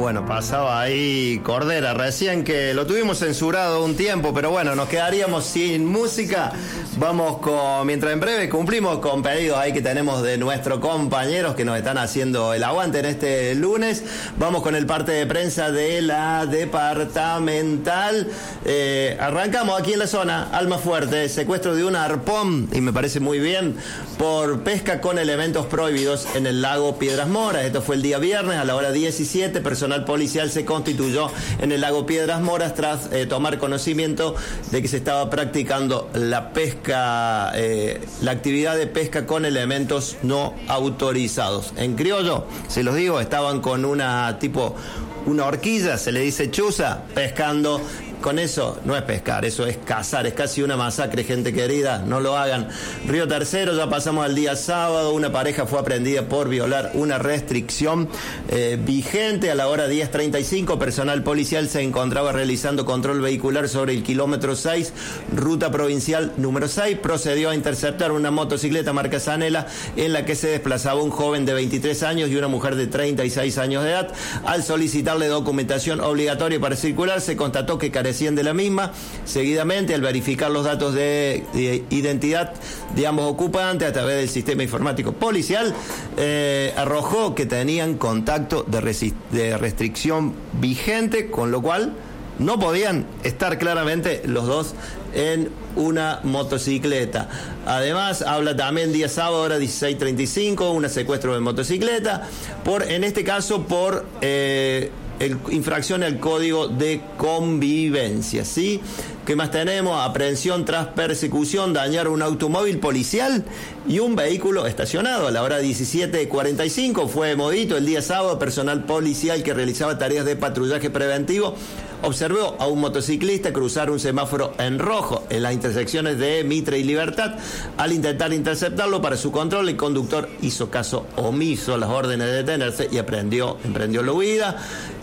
Bueno, pasaba ahí Cordera recién, que lo tuvimos censurado un tiempo, pero bueno, nos quedaríamos sin música. Vamos con, mientras en breve cumplimos con pedidos ahí que tenemos de nuestros compañeros que nos están haciendo el aguante en este lunes. Vamos con el parte de prensa de la departamental. Arrancamos aquí en la zona, Almafuerte, secuestro de un arpón, y me parece muy bien, por pesca con elementos prohibidos en el lago Piedras Moras. Esto fue el día viernes a la hora 17. Personal policial se constituyó en el lago Piedras Moras tras tomar conocimiento de que se estaba practicando la pesca, la actividad de pesca con elementos no autorizados. En criollo, se los digo, estaban con una horquilla, se le dice chuza, pescando. Con eso no es pescar, eso es cazar, es casi una masacre, gente querida, no lo hagan. Río Tercero, ya pasamos al día sábado, una pareja fue aprehendida por violar una restricción vigente. A la hora 10:35, personal policial se encontraba realizando control vehicular sobre el kilómetro 6, ruta provincial número 6, procedió a interceptar una motocicleta marca Zanela en la que se desplazaba un joven de 23 años y una mujer de 36 años de edad. Al solicitarle documentación obligatoria para circular, se constató que carecían de la misma. Seguidamente, al verificar los datos de identidad de ambos ocupantes a través del sistema informático policial, arrojó que tenían contacto de restricción vigente, con lo cual no podían estar claramente los dos en una motocicleta. Además, habla también día sábado, hora 16:35, un secuestro de motocicleta, en este caso por infracción al código de convivencia, ¿sí? ¿Qué más tenemos? Aprehensión tras persecución, dañar un automóvil policial y un vehículo estacionado. A la hora 17:45 fue Modito el día sábado. Personal policial que realizaba tareas de patrullaje preventivo observó a un motociclista cruzar un semáforo en rojo en las intersecciones de Mitre y Libertad. Al intentar interceptarlo para su control, el conductor hizo caso omiso a las órdenes de detenerse y emprendió la huida.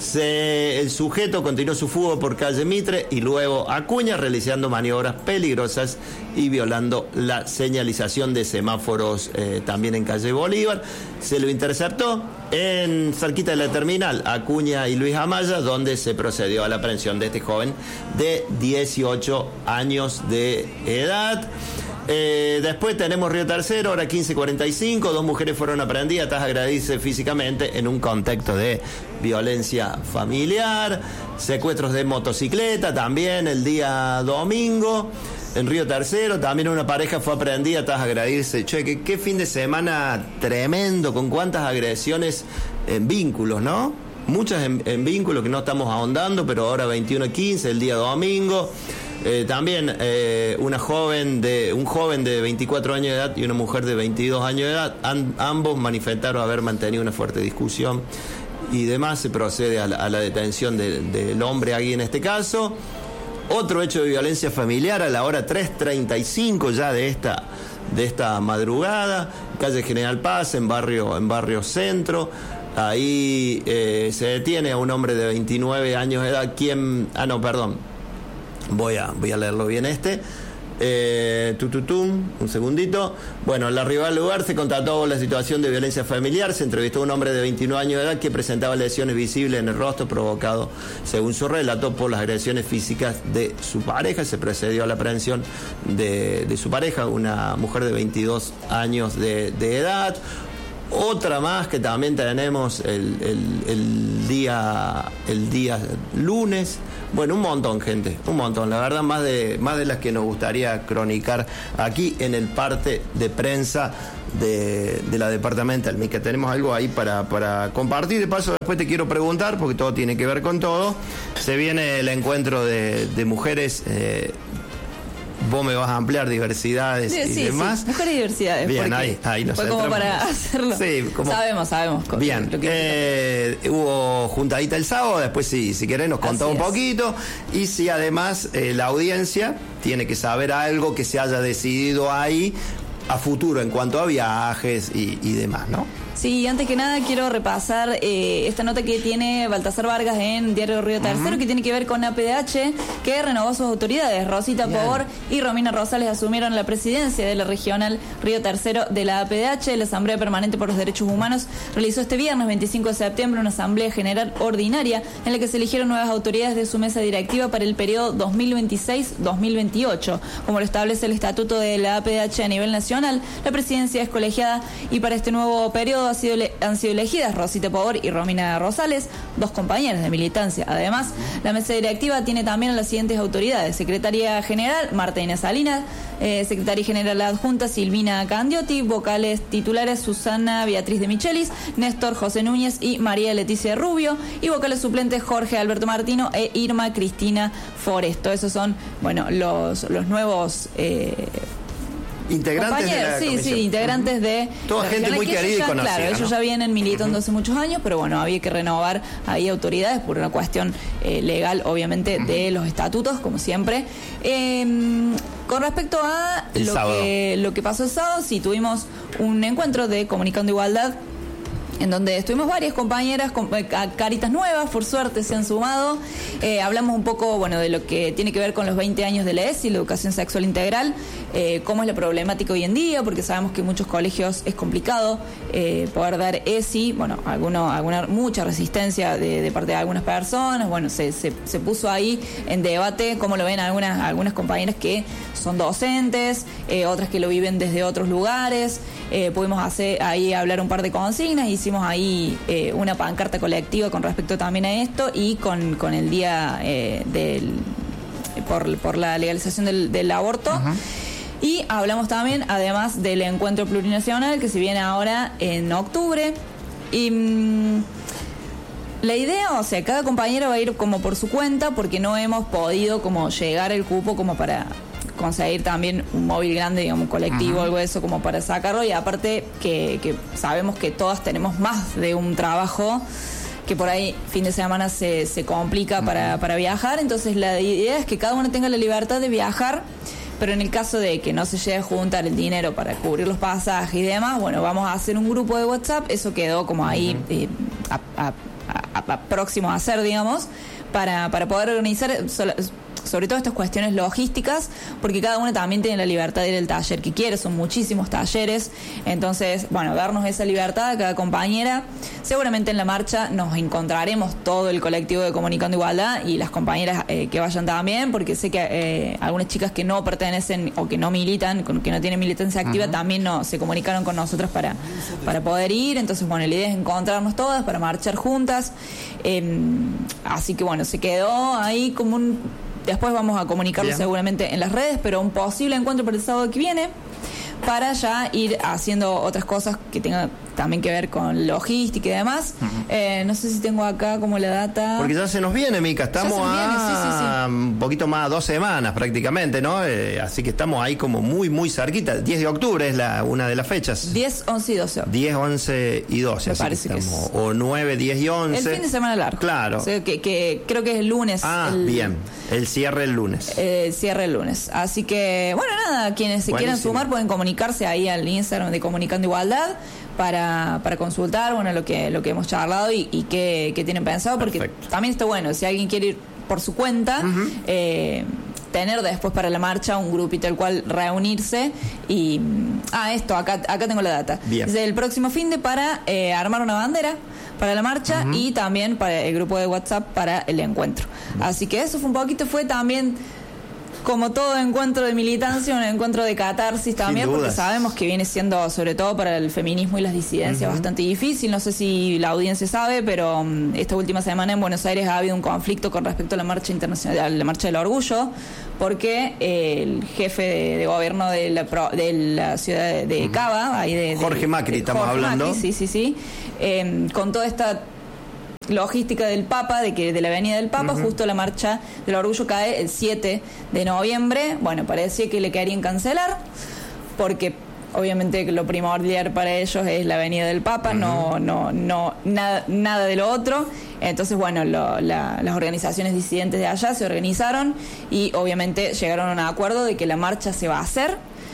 El sujeto continuó su fuga por calle Mitre y luego Acuña, realizando maniobras peligrosas y violando la señalización de semáforos también en calle Bolívar. Se lo interceptó en cerquita de la terminal Acuña y Luis Amaya, donde se procedió a la aprehensión de este joven de 18 años de edad. Después tenemos Río Tercero, hora 15:45, 2 mujeres fueron aprehendidas tras agredirse físicamente en un contexto de violencia familiar. Secuestros de motocicleta también el día domingo. En Río Tercero también una pareja fue aprehendida tras agredirse. Che, qué fin de semana tremendo, con cuántas agresiones en vínculos, ¿no? Muchas en vínculos que no estamos ahondando, pero ahora 21:15, el día domingo. También un joven de 24 años de edad y una mujer de 22 años de edad, ambos manifestaron haber mantenido una fuerte discusión y demás. Se procede a la detención del hombre aquí en este caso. Otro hecho de violencia familiar a la hora 3:35 ya de esta madrugada, calle General Paz, en barrio Centro. Ahí se detiene a un hombre de 29 años de edad, voy a leerlo bien un segundito. Bueno, al arribar al lugar se constató la situación de violencia familiar. Se entrevistó a un hombre de 29 años de edad que presentaba lesiones visibles en el rostro provocado, según su relato, por las agresiones físicas de su pareja. Se procedió a la aprehensión de su pareja, una mujer de 22 años de edad. Otra más que también tenemos el día lunes. Bueno, un montón, gente, un montón. La verdad, más de las que nos gustaría cronicar aquí en el parte de prensa de la departamental. Mica, tenemos algo ahí para compartir. De paso, después te quiero preguntar, porque todo tiene que ver con todo. Se viene el encuentro de mujeres. Vos me vas a ampliar diversidades y demás. Sí, mujeres y diversidades. Bien, ahí nos fue como para hacerlo. Sí, sabemos. Bien, hubo juntadita el sábado, después si querés nos contá un poquito. Y si además la audiencia tiene que saber algo que se haya decidido ahí a futuro en cuanto a viajes y demás, ¿no? Sí, antes que nada quiero repasar esta nota que tiene Baltasar Vargas en Diario Río Tercero, que tiene que ver con APDH, que renovó sus autoridades. Rosita Pobor y Romina Rosales asumieron la presidencia de la regional Río Tercero de la APDH. La Asamblea Permanente por los Derechos Humanos realizó este viernes 25 de septiembre una asamblea general ordinaria en la que se eligieron nuevas autoridades de su mesa directiva para el periodo 2026-2028. Como lo establece el estatuto de la APDH a nivel nacional, la presidencia es colegiada y para este nuevo periodo han sido elegidas Rosita Pobor y Romina Rosales, dos compañeras de militancia. Además, la mesa directiva tiene también a las siguientes autoridades: secretaria general Marta Inés Salinas, secretaria general adjunta Silvina Candiotti, vocales titulares Susana Beatriz de Michelis, Néstor José Núñez y María Leticia Rubio, y vocales suplentes Jorge Alberto Martino e Irma Cristina Foresto. Esos son, bueno, los nuevos integrantes de la comisión. Sí, integrantes de... Toda gente muy querida y conocida. Claro, ellos ya vienen militando hace muchos años, pero bueno, había que renovar ahí autoridades por una cuestión legal, obviamente, de los estatutos, como siempre. Con respecto a lo que pasó el sábado, sí, tuvimos un encuentro de Comunicando Igualdad, en donde estuvimos varias compañeras, caritas nuevas, por suerte se han sumado. Hablamos un poco, bueno, de lo que tiene que ver con los 20 años de la ESI, la educación sexual integral, cómo es la problemática hoy en día, porque sabemos que en muchos colegios es complicado poder dar ESI, bueno, mucha resistencia de parte de algunas personas. Bueno, se puso ahí en debate cómo lo ven algunas compañeras que son docentes, otras que lo viven desde otros lugares. Pudimos hablar un par de consignas, hicimos ahí una pancarta colectiva con respecto también a esto, y con el día por la legalización del aborto. Y hablamos también, además, del encuentro plurinacional que se viene ahora en octubre. Y la idea, o sea, cada compañero va a ir como por su cuenta, porque no hemos podido como llegar el cupo como para conseguir también un móvil grande, digamos, un colectivo, algo de eso como para sacarlo. Y aparte que sabemos que todas tenemos más de un trabajo, que por ahí fin de semana se complica para viajar. Entonces la idea es que cada uno tenga la libertad de viajar, pero en el caso de que no se llegue a juntar el dinero para cubrir los pasajes y demás, bueno, vamos a hacer un grupo de WhatsApp. Eso quedó como ahí próximo a hacer, digamos, para poder organizar sobre todo estas cuestiones logísticas, porque cada uno también tiene la libertad de ir al taller que quiere. Son muchísimos talleres, entonces, bueno, darnos esa libertad a cada compañera. Seguramente en la marcha nos encontraremos todo el colectivo de Comunicando Igualdad y las compañeras que vayan también, porque sé que algunas chicas que no pertenecen o que no militan, que no tienen militancia activa, también se comunicaron con nosotros para poder ir. Entonces, bueno, la idea es encontrarnos todas para marchar juntas. Así que, bueno, se quedó ahí como después vamos a comunicarlo seguramente en las redes, pero un posible encuentro para el sábado que viene, para ya ir haciendo otras cosas que tengan también que ver con logística y demás. No sé si tengo acá como la data. Porque ya se nos viene, Mica, estamos un poquito más, 2 semanas prácticamente, ¿no? Así que estamos ahí como muy, muy cerquita. 10 de octubre es una de las fechas. 10, 11 y 12. 10, 11 y 12. Me parece que es. O 9, 10 y 11. El fin de semana largo. Claro. O sea, que creo que es el lunes. Bien. El cierre el lunes. Cierre el lunes. Así que, bueno, nada, quienes se quieran sumar pueden comunicarse ahí al Instagram de Comunicando Igualdad para consultar, bueno, lo que hemos charlado y qué tienen pensado, porque también está bueno, si alguien quiere ir por su cuenta, tener después para la marcha un grupito al cual reunirse y... acá tengo la data. Desde el próximo fin de para armar una bandera para la marcha y también para el grupo de WhatsApp para el encuentro. Así que eso fue también, como todo encuentro de militancia, un encuentro de catarsis también, porque sabemos que viene siendo, sobre todo para el feminismo y las disidencias, bastante difícil. No sé si la audiencia sabe, pero esta última semana en Buenos Aires ha habido un conflicto con respecto a la marcha internacional, la marcha del orgullo, porque el jefe de gobierno de la ciudad de Cava, ahí de Jorge Macri, estamos hablando. Macri, sí. Con toda esta logística del Papa, de la Avenida del Papa, justo la marcha del orgullo cae el 7 de noviembre. Bueno, parecía que le querían cancelar, porque obviamente lo primordial para ellos es la Avenida del Papa, nada de lo otro. Entonces, bueno, las organizaciones disidentes de allá se organizaron y obviamente llegaron a un acuerdo de que la marcha se va a hacer,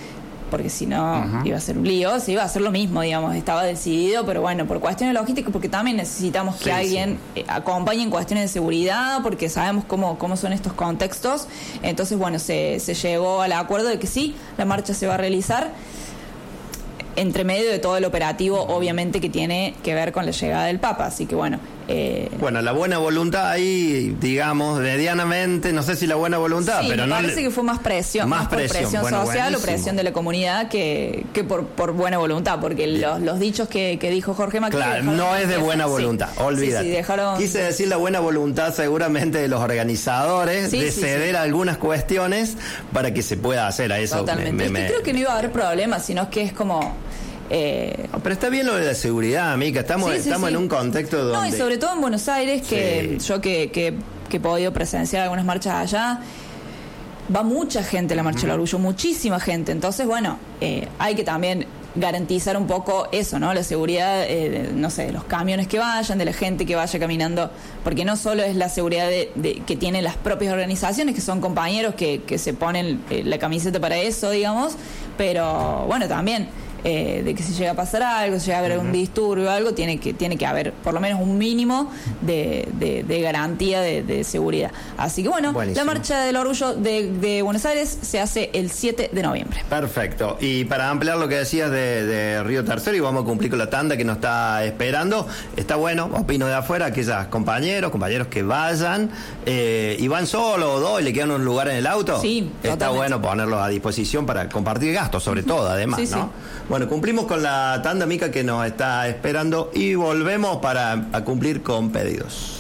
porque si no iba a ser un lío, se iba a hacer lo mismo, digamos, estaba decidido, pero bueno, por cuestiones logísticas, porque también necesitamos que alguien acompañe en cuestiones de seguridad, porque sabemos cómo son estos contextos. Entonces, bueno, se llegó al acuerdo de que sí, la marcha se va a realizar entre medio de todo el operativo, obviamente, que tiene que ver con la llegada del Papa. Así que bueno. Bueno, la buena voluntad ahí, digamos, medianamente, no sé si la buena voluntad, sí, pero me parece que fue más presión. Más por presión bueno, social buenísimo. O presión de la comunidad que por buena voluntad, porque los dichos que dijo Jorge Macri. Claro, no es de buena voluntad, olvídate. Dejaron... Quise decir la buena voluntad seguramente de los organizadores, de ceder algunas cuestiones para que se pueda hacer a eso. Totalmente. Creo que no iba a haber problemas, sino que es como... pero está bien lo de la seguridad, Mica. Estamos en un contexto donde... No, y sobre todo en Buenos Aires, que yo que he podido presenciar algunas marchas allá, va mucha gente a la Marcha del Orgullo, muchísima gente. Entonces, bueno, hay que también garantizar un poco eso, ¿no? La seguridad, no sé, de los camiones que vayan, de la gente que vaya caminando, porque no solo es la seguridad que tienen las propias organizaciones, que son compañeros que se ponen la camiseta para eso, digamos, pero bueno, también... de que si llega a pasar algo, si llega a haber algún disturbio o algo, tiene que haber por lo menos un mínimo de garantía de seguridad. Así que bueno, buenísimo. La Marcha del Orgullo de Buenos Aires se hace el 7 de noviembre. Perfecto. Y para ampliar lo que decías de Río Tercero, y vamos a cumplir con la tanda que nos está esperando, está bueno, opino de afuera, aquellas compañeros que vayan y van solo o dos y le quedan un lugar en el auto. Sí, está bueno ponerlos a disposición para compartir gastos, sobre todo, además, ¿no? Sí. Bueno, cumplimos con la tanda, Mica, que nos está esperando, y volvemos para cumplir con pedidos.